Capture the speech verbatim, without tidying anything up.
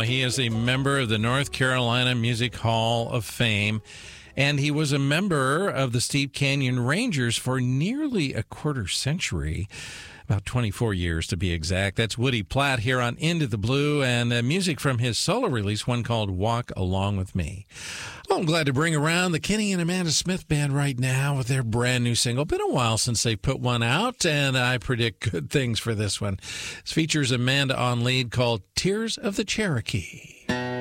He is a member of the North Carolina Music Hall of Fame, and he was a member of the Steep Canyon Rangers for nearly a quarter century. About twenty-four years to be exact. That's Woody Platt here on Into the Blue, and uh, music from his solo release, one called Walk Along With Me. Well, I'm glad to bring around the Kenny and Amanda Smith Band right now with their brand new single. Been a while since they put one out, and I predict good things for this one. This features Amanda on lead, called Tears of the Cherokee.